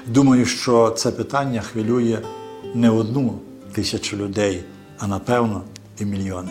Думаю, що це питання хвилює не 1,000 людей, а напевно і мільйони.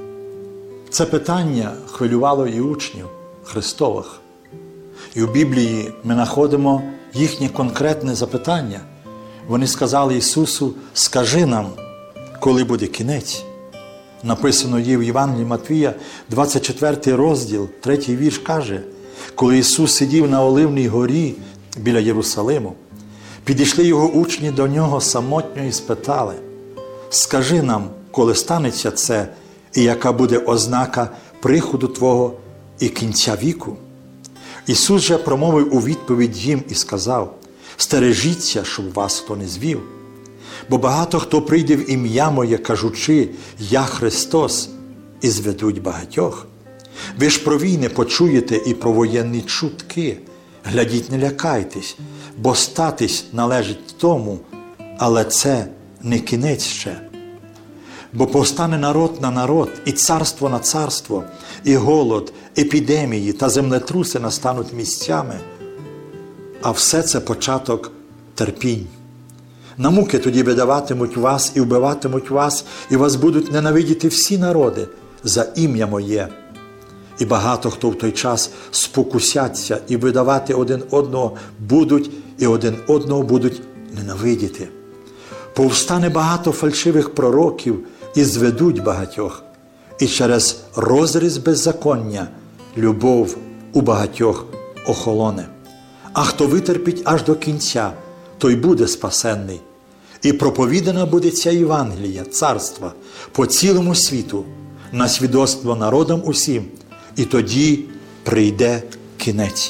Це питання хвилювало і учнів Христових. І у Біблії ми знаходимо їхнє конкретне запитання. Вони сказали Ісусу: «Скажи нам, коли буде кінець». Написано є в Євангелії Матвія, 24 розділ, 3 вірш каже: «Коли Ісус сидів на Оливній горі біля Єрусалиму, підійшли Його учні до Нього самотньо і спитали: «Скажи нам, коли станеться це, і яка буде ознака приходу Твого і кінця віку?» Ісус же промовив у відповідь їм і сказав: «Стережіться, щоб вас хто не звів. Бо багато хто прийде в ім'я Моє, кажучи: Я Христос, і зведуть багатьох. Ви ж про війни почуєте і про воєнні чутки. Глядіть, не лякайтесь, бо статись належить тому, але це не кінець ще. Бо повстане народ на народ, і царство на царство, і голод, епідемії та землетруси настануть місцями. А все це початок терпінь. На муки тоді видаватимуть вас і вбиватимуть вас, і вас будуть ненавидіти всі народи за ім'я Моє. І багато хто в той час спокусяться і видавати один одного будуть, і один одного будуть ненавидіти. Повстане багато фальшивих пророків і зведуть багатьох, і через розріз беззаконня любов у багатьох охолоне. А хто витерпить аж до кінця, той буде спасенний. І проповідана буде ця Євангелія, царства, по цілому світу, на свідоцтво народам усім, і тоді прийде кінець».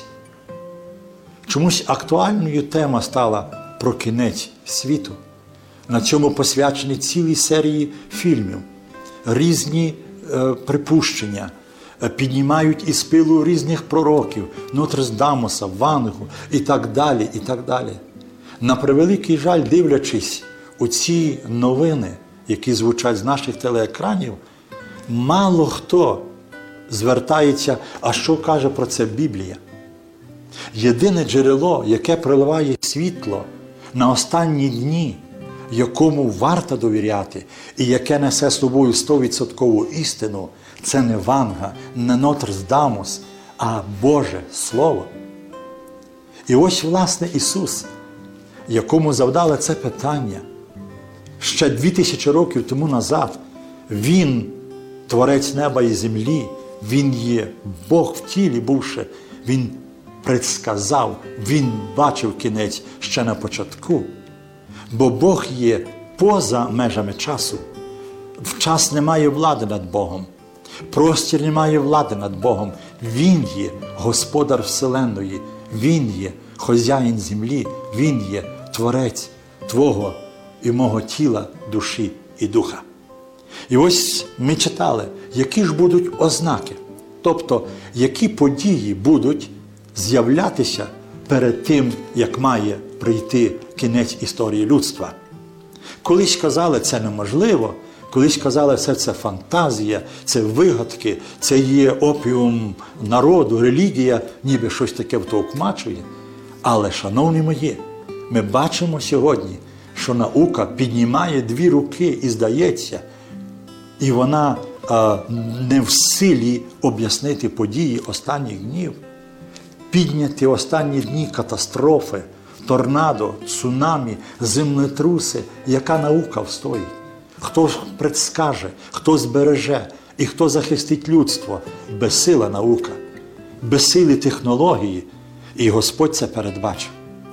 Чомусь актуальною тема стала про кінець світу. На цьому посвячені цілі серії фільмів. Різні припущення піднімають із пилу різних пророків, Нотрдамуса, Вангу і так далі, і так далі. На превеликий жаль, дивлячись у ці новини, які звучать з наших телеекранів, мало хто звертається, а що каже про це Біблія. Єдине джерело, яке проливає світло на останні дні, якому варто довіряти і яке несе з собою 100% істину, це не Ванга, не Нотрдамус, а Боже Слово. І ось, власне, Ісус, якому завдали це питання ще 2000 років тому назад. Він – Творець неба і землі, Він є Бог в тілі бувши, Він предсказав, Він бачив кінець ще на початку. Бо Бог є поза межами часу. В час не має влади над Богом. Простір не має влади над Богом. Він є Господар Вселенної, Він є хазяїн землі, Він є Творець твого і мого тіла, душі і духа. І ось ми читали, які ж будуть ознаки, тобто, які події будуть з'являтися перед тим, як має прийти кінець історії людства. Колись казали, це неможливо, колись казали, все це фантазія, це вигадки, це є опіум народу, релігія, ніби щось таке втовкмачує. Але, шановні мої, ми бачимо сьогодні, що наука піднімає 2 руки і здається, і вона не в силі об'яснити події останніх днів. Підняті останні дні катастрофи, торнадо, цунамі, землетруси, яка наука встоїть? Хто предскаже, хто збереже і хто захистить людство? Безсила наука, безсилі технології, і Господь це передбачив.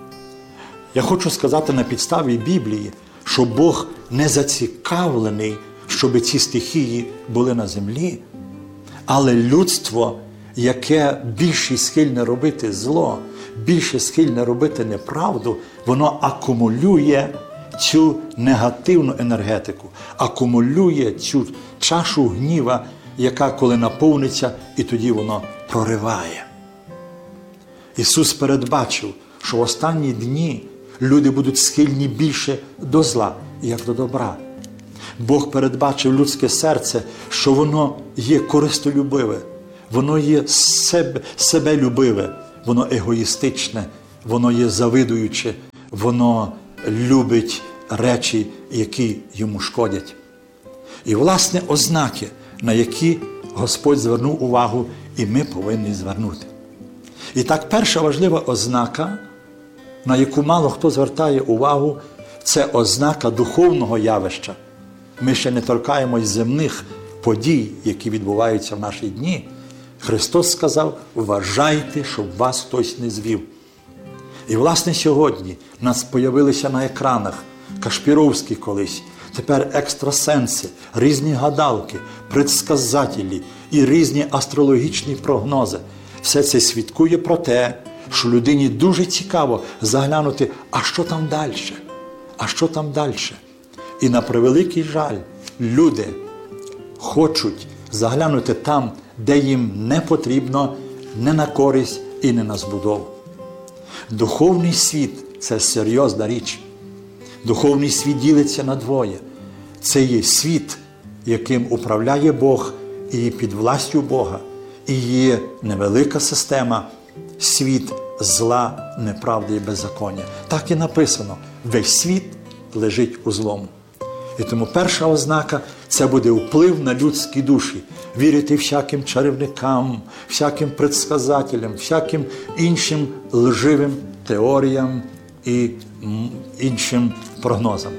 Я хочу сказати на підставі Біблії, що Бог не зацікавлений, щоб ці стихії були на землі, але людство, яке більше схильне робити зло, більше схильне робити неправду, воно акумулює цю негативну енергетику, акумулює цю чашу гніва, яка коли наповниться, і тоді воно прориває. Ісус передбачив, що в останні дні люди будуть схильні більше до зла, як до добра. Бог передбачив людське серце, що воно є користолюбиве, воно є себелюбиве, воно егоїстичне, воно є завидуюче, воно любить речі, які йому шкодять. І, власне, ознаки, на які Господь звернув увагу, і ми повинні звернути. І так, перша важлива ознака, на яку мало хто звертає увагу, це ознака духовного явища. Ми ще не торкаємось земних подій, які відбуваються в наші дні. Христос сказав: вважайте, щоб вас хтось не звів. І, власне, сьогодні в нас з'явилися на екранах Кашпіровські колись, тепер екстрасенси, різні гадалки, предсказателі і різні астрологічні прогнози. Все це свідкує про те, що людині дуже цікаво заглянути, а що там далі? А що там далі? І на превеликий жаль, люди хочуть заглянути там, де їм не потрібно, не на користь і не на збудову. Духовний світ – це серйозна річ. Духовний світ ділиться на двоє. Це є світ, яким управляє Бог і під властю Бога. І є невелика система – світ зла, неправди і беззаконня. Так і написано – весь світ лежить у злому. І тому перша ознака – це буде вплив на людські душі. Вірити всяким чарівникам, всяким предсказателям, всяким іншим лживим теоріям і іншим прогнозам.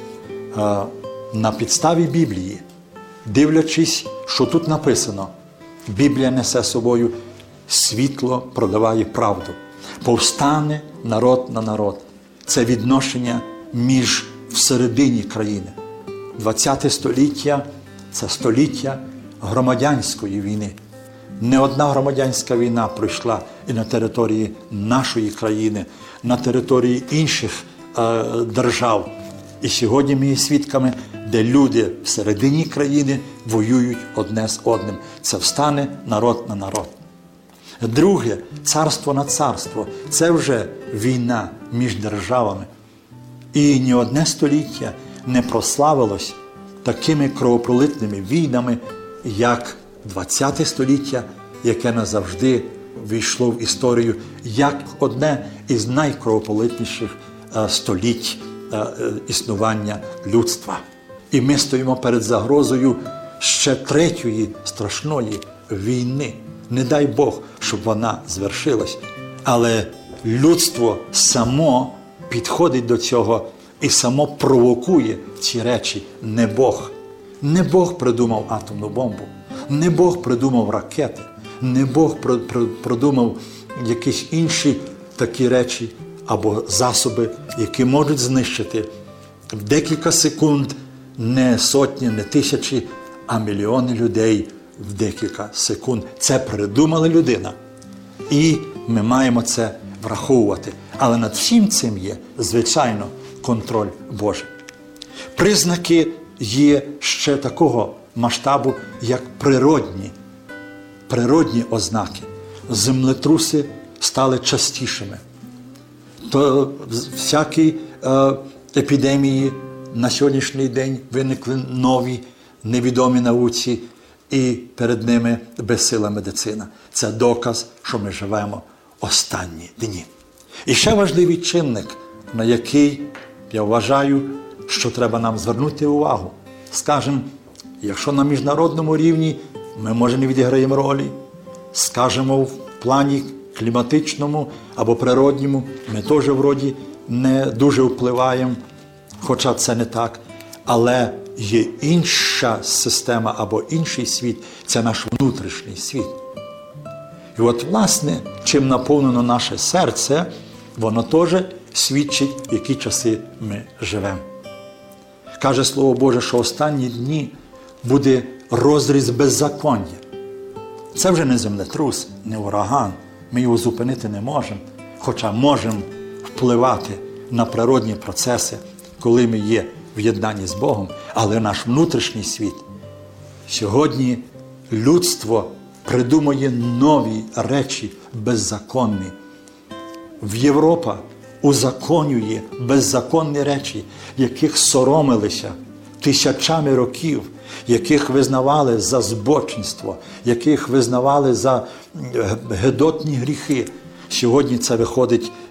На підставі Біблії, дивлячись, що тут написано, Біблія несе собою світло, продаває правду. Повстане народ на народ. Це відношення між всередині країни. 20 століття – це століття громадянської війни. Не одна громадянська війна пройшла і на території нашої країни, на території інших держав. І сьогодні ми є свідками, де люди всередині країни воюють одне з одним. Це встане народ на народ. Друге – царство на царство. Це вже війна між державами. І ні одне століття не прославилось такими кровопролитними війнами, як 20 століття, яке назавжди війшло в історію як одне із найкровопролитніших століть існування людства. І ми стоїмо перед загрозою ще третьої страшної війни. Не дай Бог, щоб вона звершилась. Але людство само підходить до цього і само провокує ці речі. Не Бог. Не Бог придумав атомну бомбу. Не Бог придумав ракети. Не Бог придумав якісь інші такі речі або засоби, які можуть знищити в декілька секунд не сотні, не тисячі, а мільйони людей в декілька секунд. Це придумала людина. І ми маємо це враховувати. Але над всім цим є, звичайно, контроль Божий. Признаки є ще такого масштабу, як природні ознаки. Землетруси стали частішими. То всякі епідемії на сьогоднішній день виникли нові, невідомі науці, і перед ними безсила медицина. Це доказ, що ми живемо останні дні. І ще важливий чинник, на який, я вважаю, що треба нам звернути увагу. Скажемо, якщо на міжнародному рівні ми, може, не відіграємо ролі, скажемо, в плані кліматичному або природньому ми теж, вроді, не дуже впливаємо, хоча це не так. Але є інша система або інший світ – це наш внутрішній світ. І от, власне, чим наповнено наше серце, воно теж свідчить, в які часи ми живемо. Каже Слово Боже, що останні дні буде розріз беззаконня. Це вже не землетрус, не ураган. Ми його зупинити не можемо, хоча можемо впливати на природні процеси, коли ми є в єднанні з Богом, але наш внутрішній світ. Сьогодні людство придумує нові речі беззаконні. Європа узаконює беззаконні речі, яких соромилися тисячами років, яких визнавали за збочинство, яких визнавали за гидотні гріхи. Сьогодні це виходить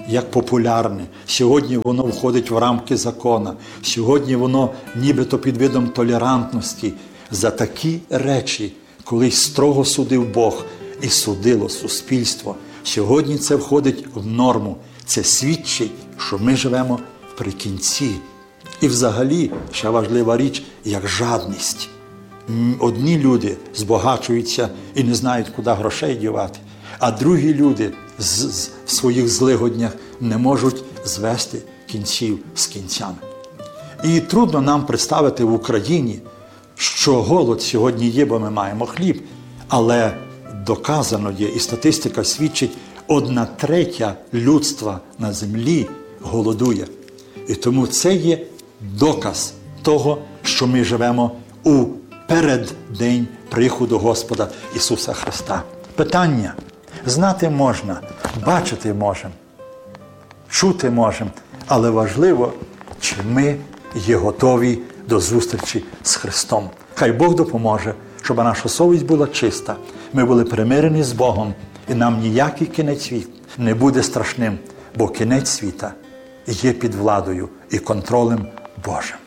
як популярне. Сьогодні воно входить в рамки закона. Сьогодні воно нібито під видом толерантності. За такі речі колись строго судив Бог і судило суспільство. Сьогодні це входить в норму. Це свідчить, що ми живемо при кінці. І взагалі, ще важлива річ, як жадність. Одні люди збагачуються і не знають, куди грошей дівати, а другі люди в своїх злигоднях не можуть звести кінців з кінцями. І трудно нам представити в Україні, що голод сьогодні є, бо ми маємо хліб, але доказано є, і статистика свідчить, 1/3 людства на землі голодує. І тому це є доказ того, що ми живемо у переддень приходу Господа Ісуса Христа. Питання. Знати можна, бачити можемо, чути можемо, але важливо, чи ми є готові до зустрічі з Христом. Хай Бог допоможе, щоб наша совість була чиста, ми були примирені з Богом, і нам ніякий кінець світу не буде страшним, бо кінець світа є під владою і контролем Божим.